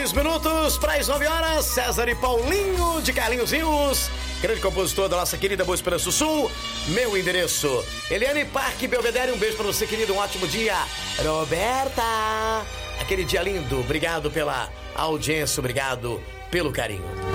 6 minutos para as 9 horas. César e Paulinho de Carlinhos Rios, grande compositor da nossa querida Boa Esperança Sul. Meu endereço, Eliane Parque Belvedere. Um beijo para você, querido. Um ótimo dia. Roberta, aquele dia lindo. Obrigado pela audiência, obrigado pelo carinho.